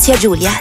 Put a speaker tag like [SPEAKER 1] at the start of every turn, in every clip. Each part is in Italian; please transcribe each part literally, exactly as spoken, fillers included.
[SPEAKER 1] Zia Giulia.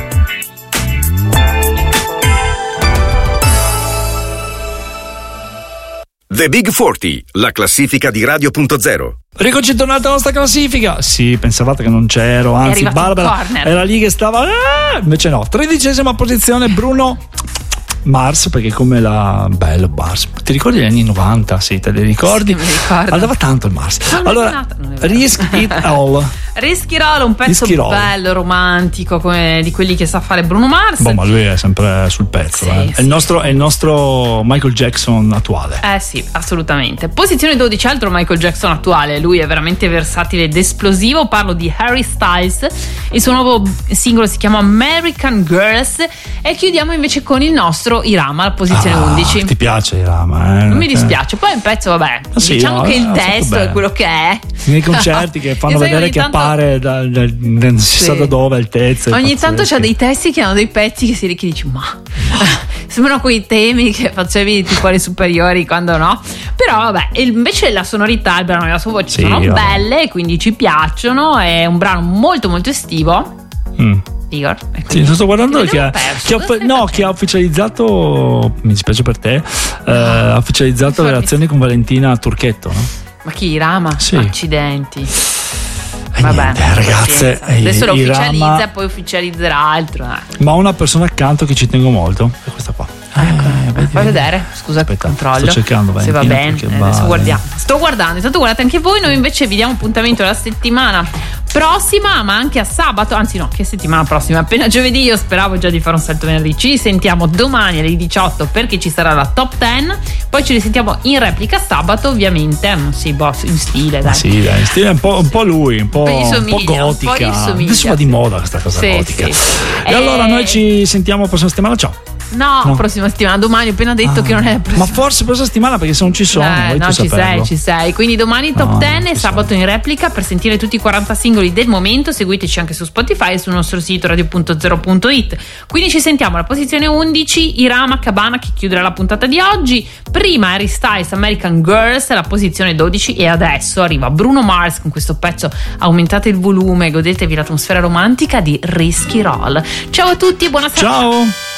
[SPEAKER 2] The Big quaranta, la classifica di Radio punto zero.
[SPEAKER 3] Ricoci tornato alla nostra classifica. Sì, pensavate che non c'ero, anzi Barbara era lì che stava, ah! Invece no. Tredicesima posizione Bruno Mars, perché come la bello Mars, ti ricordi gli anni novanta? Sì, te li ricordi?
[SPEAKER 4] Sì, mi ricordo.
[SPEAKER 3] Andava tanto il Mars.
[SPEAKER 4] Non
[SPEAKER 3] allora, Risk It All.
[SPEAKER 4] Risk It All, un pezzo bello, romantico, come di quelli che sa fare Bruno Mars.
[SPEAKER 3] Boh, ma lui è sempre sul pezzo, sì, eh. Sì. È, il nostro, è il nostro Michael Jackson attuale.
[SPEAKER 4] Eh sì, assolutamente. Posizione dodici, altro Michael Jackson attuale. Lui è veramente versatile ed esplosivo. Parlo di Harry Styles. Il suo nuovo singolo si chiama American Girls. E chiudiamo invece con il nostro Irama, la posizione
[SPEAKER 3] ah,
[SPEAKER 4] undici.
[SPEAKER 3] Ti piace Irama? Eh?
[SPEAKER 4] Non mi dispiace. Poi il pezzo, vabbè, ah, sì, diciamo no, che il testo è quello che è.
[SPEAKER 3] Nei concerti che fanno vedere che tanto... appare da, da, da, non si sì. sa da dove il testo.
[SPEAKER 4] Ogni tanto c'ha dei testi che hanno dei pezzi che si che dici ma sembrano quei temi che facevi tipo alle superiori, quando no. Però vabbè, invece la sonorità, il brano e la sua voce sì, sono io. belle, quindi ci piacciono. È un brano molto molto estivo. mm. Igor,
[SPEAKER 3] sì, sto guardando che ha, che ha, no, che ha ufficializzato, mi dispiace per te, eh, ha ufficializzato le relazioni con Valentina Turchetto, no?
[SPEAKER 4] Ma chi, Irama?
[SPEAKER 3] Sì.
[SPEAKER 4] Accidenti.
[SPEAKER 3] E
[SPEAKER 4] Vabbè,
[SPEAKER 3] niente, ragazze,
[SPEAKER 4] adesso lo ufficializza
[SPEAKER 3] Irama,
[SPEAKER 4] e poi ufficializzerà altro. Eh.
[SPEAKER 3] Ma ho una persona accanto che ci tengo molto, è questa qua.
[SPEAKER 4] Ecco, eh, fai vedere, scusa,
[SPEAKER 3] aspetta,
[SPEAKER 4] controllo
[SPEAKER 3] sto cercando
[SPEAKER 4] se va bene,
[SPEAKER 3] adesso
[SPEAKER 4] vale. guardiamo. Sto guardando, intanto guardate anche voi. Noi invece vi diamo appuntamento la settimana prossima, ma anche a sabato, anzi no, che settimana prossima, appena giovedì. Io speravo già di fare un salto venerdì. Ci sentiamo domani alle diciotto perché ci sarà la top dieci, poi ci risentiamo in replica sabato, ovviamente. Non si boss in stile, dai.
[SPEAKER 3] Sì, dai, in stile un po', un po' lui, un po', un po' gotica.
[SPEAKER 4] Un po'
[SPEAKER 3] adesso va di moda questa cosa
[SPEAKER 4] sì,
[SPEAKER 3] gotica.
[SPEAKER 4] Sì.
[SPEAKER 3] E, e allora noi ci sentiamo la prossima settimana, ciao.
[SPEAKER 4] No, no, prossima settimana, domani ho appena detto ah, che non è la prossima.
[SPEAKER 3] Ma forse prossima settimana, perché se non ci sono,
[SPEAKER 4] eh, no, ci sei, ci sei. Quindi domani top no, dieci e sabato sei. in replica. Per sentire tutti i quaranta singoli del momento seguiteci anche su Spotify e sul nostro sito radio punto zero punto it. Quindi ci sentiamo alla posizione undici, Irama Cabana, che chiuderà la puntata di oggi. Prima Harry Styles, American Girls, la posizione dodici, e adesso arriva Bruno Mars con questo pezzo. Aumentate il volume, godetevi l'atmosfera romantica di Risk It All. Ciao a tutti e buona serata.
[SPEAKER 3] Ciao.